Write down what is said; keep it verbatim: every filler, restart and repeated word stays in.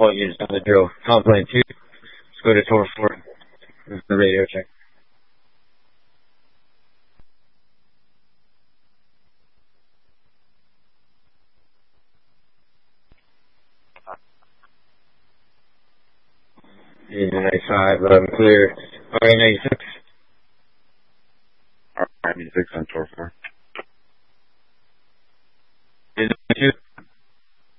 All units on the drill. Complaint two. Let's go to Tor four. This is the radio check. ninety-five, eleven clear. R A ninety-six. R A ninety-six on Tor four. ninety-two.